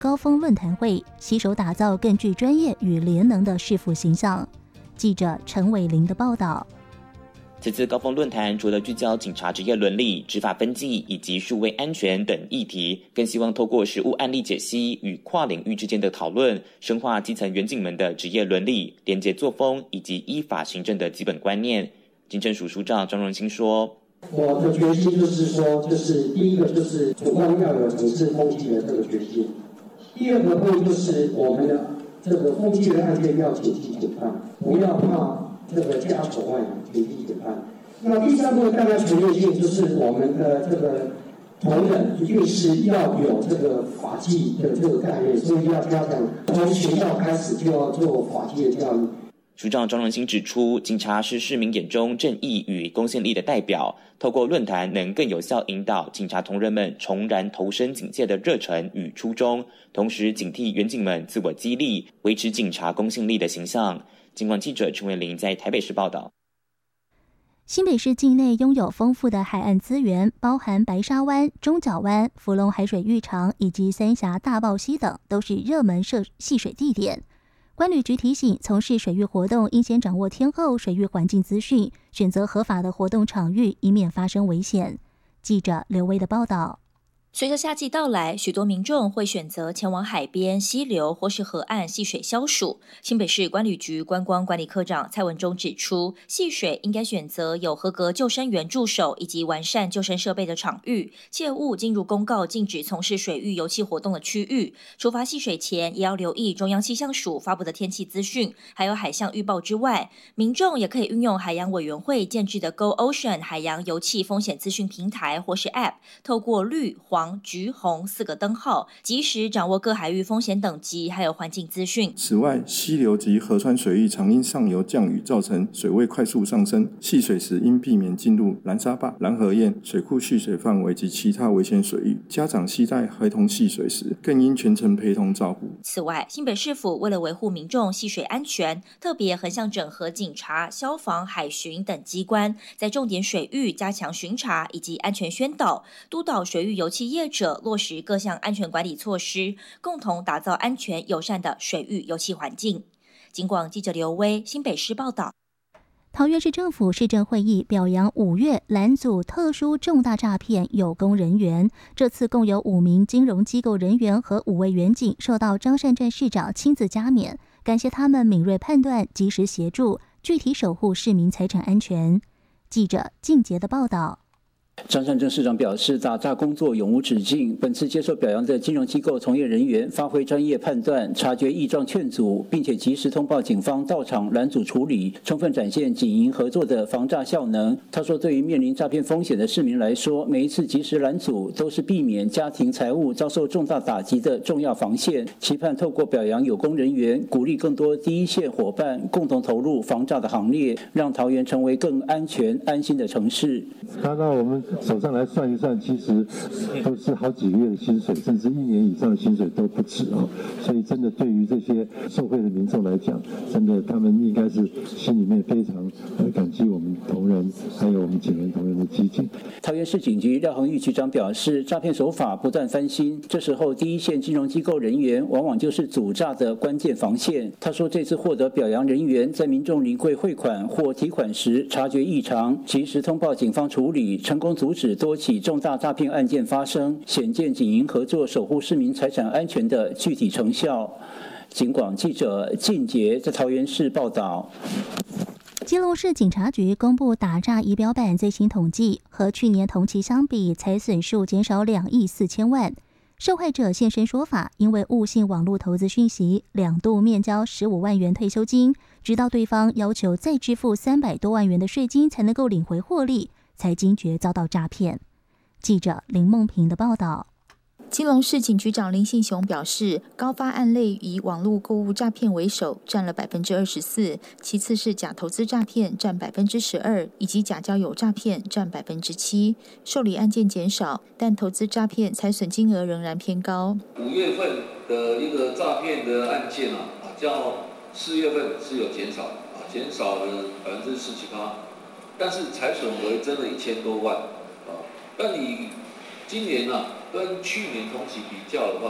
高峰论坛会，携手打造更具专业与联能的市府形象。记者陈伟玲的报道。 此次高峰论坛除了聚焦警察职业伦理、执法分际以及数位安全等议题，更希望透过实务案例解析与跨领域之间的讨论，深化基层员警们的职业伦理、廉洁作风以及依法行政的基本观念。警政署署长张荣兴说：“ 我的决心就是说，第一个就是主观要有城市风纪的这个决心，第二个会就是我们的这个风纪的案件要紧急检办，不要怕。”这个家丑外扬，严厉检判。那第三个大概全面性，就是我们的这个同仁一定是要有这个法纪的这个概念，所以要加强从学校开始就要做法纪的教育。 署长张荣兴指出，警察是市民眼中正义与公信力的代表，透过论坛能更有效引导警察同仁们重燃投身警界的热忱与初衷，同时警惕员警们自我激励，维持警察公信力的形象。警广记者陈伟玲在台北市报道。 新北市境内拥有丰富的海岸资源，包含白沙湾、中角湾、福隆海水浴场以及三峡大豹溪等，都是热门戏水地点。关旅局提醒，从事水域活动应先掌握天候水域环境资讯，选择合法的活动场域，以免发生危险。记者刘威的报道。 随着夏季到来，许多民众会选择前往海边、溪流或是河岸戏水消暑。新北市关旅局观光管理科长蔡文忠指出，戏水应该选择有合格救生员驻守以及完善救生设备的场域，切勿进入公告禁止从事水域游憩活动的区域。出发戏水前，也要留意中央气象署发布的天气资讯，还有海象预报之外，民众也可以运用海洋委员会建制的 Go Ocean 海洋油气风险资讯平台或是 App， 透过绿、黄、橘、红4个灯号，及时掌握各海域风险等级，还有环境资讯。 此外，溪流及河川水域常因上游降雨造成水位快速上升，戏水时应避免进入蓝沙坝、蓝河堰、水库蓄水范围及其他危险水域。家长携带孩童戏水时，更应全程陪同照顾。 此外，新北市府为了维护民众戏水安全，特别横向整合警察、消防、海巡等机关，在重点水域加强巡查以及安全宣导，督导水域油气业者落实各项安全管理措施，共同打造安全友善的水域油气环境。警广记者刘威新北市报道。 桃园市政府市政会议表扬5月拦阻特殊重大诈骗有功人员，这次共有5名金融机构人员和5位员警受到张善政市长亲自加冕，感谢他们敏锐判断、及时协助，具体守护市民财产安全。记者靳杰的报道。 张善政市长表示，打诈工作永无止境。本次接受表扬的金融机构从业人员发挥专业判断，察觉异状劝阻，并且及时通报警方到场拦阻处理，充分展现警银合作的防诈效能。他说，对于面临诈骗风险的市民来说，每一次及时拦阻都是避免家庭财务遭受重大打击的重要防线。期盼透过表扬有功人员，鼓励更多第一线伙伴共同投入防诈的行列，让桃园成为更安全安心的城市。 拿到我们手上来算一算，其实都是好几个月的薪水，甚至1年以上的薪水都不止哦。所以真的对于这些受惠的民众来讲，真的他们应该是心里面非常感激我们同仁，还有我们警员同仁的激进。 桃园市警局廖恒玉局长表示，诈骗手法不断翻新，这时候第一线金融机构人员往往就是阻诈的关键防线。他说，这次获得表扬人员在民众临柜汇款或提款时察觉异常，及时通报警方处理，成功阻止多起重大诈骗案件发生，显见警银合作守护市民财产安全的具体成效。警广记者靳杰在桃园市报道。 基隆市警察局公布打诈仪表板最新统计，和去年同期相比，财损数减少2亿4千万。受害者现身说法，因为误信网络投资讯息，2度面交15万元退休金，直到对方要求再支付300多万元的税金才能够领回获利，才惊觉遭到诈骗。记者林梦平的报道。 基隆市警局长林信雄表示，高发案类以网络购物诈骗为首，占了24%，其次是假投资诈骗占12%，以及假交友诈骗占7%。受理案件减少，但投资诈骗财损金额仍然偏高。 5月份的一个诈骗的案件较4月份是有减少，减少了10%几%，但是财损额真的1000多万。但你今年跟去年同期比较的话，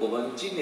我们今年